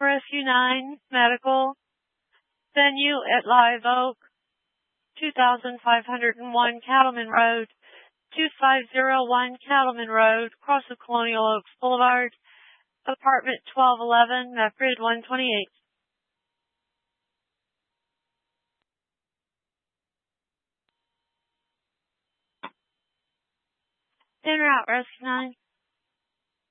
Rescue 9 Medical. Venue at Live Oak, 2501 Cattleman Road, 2501 Cattleman Road, across the Colonial Oaks Boulevard, apartment 1211, map grid 128. En route, Rescue 9.